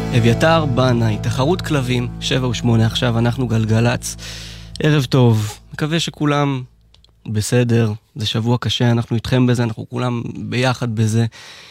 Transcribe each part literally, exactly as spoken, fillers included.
אביתר בנאי, תחרות כלבים, שבע ושמונה עכשיו, אנחנו גלגלץ. ערב טוב, מקווה שכולם בסדר, זה שבוע קשה, אנחנו איתכם בזה, אנחנו כולם ביחד בזה.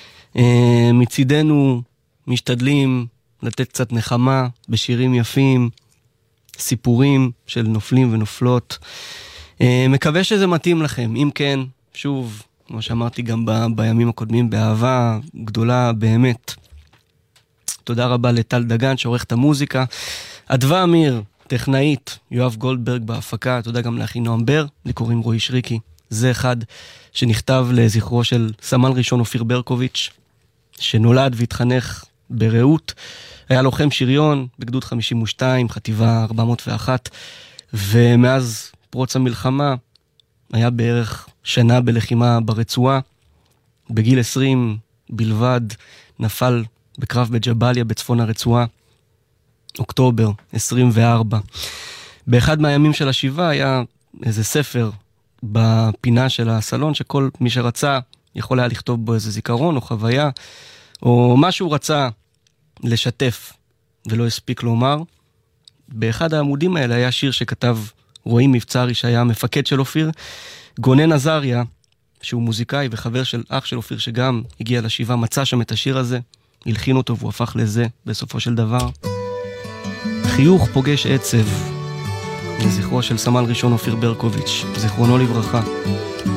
מצידנו משתדלים לתת קצת נחמה בשירים יפים, סיפורים של נופלים ונופלות. מקווה שזה מתאים לכם, אם כן, שוב, כמו שאמרתי גם ב- בימים הקודמים, באהבה גדולה באמת. תודה רבה לטל דגן שעורך את המוזיקה, אדווה אמיר, טכנאית, יואב גולדברג בהפקה, תודה גם לאחי נועם בר, לי קוראים רועי שריקי. זה אחד שנכתב לזכרו של סמל ראשון אופיר ברקוביץ', שנולד והתחנך ברעות, היה לוחם שריון בגדוד חמישים ושתיים, חטיבה ארבע מאות ואחת, ומאז פרוץ המלחמה היה בערך שנה בלחימה ברצועה, בגיל עשרים בלבד נפל בקרב בג'בליה בצפון הרצועה, אוקטובר עשרים וארבע. באחד מהימים של השבעה היה איזה ספר בפינה של הסלון, שכל מי שרצה יכול היה לכתוב בו איזה זיכרון או חוויה, או מה שהוא רצה לשתף ולא הספיק לומר. באחד העמודים האלה היה שיר שכתב רועי מבצרי, שהיה המפקד של אופיר, גונן עזריה, שהוא מוזיקאי וחבר של אח של אופיר שגם הגיע לשבעה, מצא שם את השיר הזה, הלחין אותו והוא הפך לזה בסופו של דבר. חיוך פוגש עצב, לזכרו של סמל ראשון אופיר ברקוביץ', זכרונו לברכה.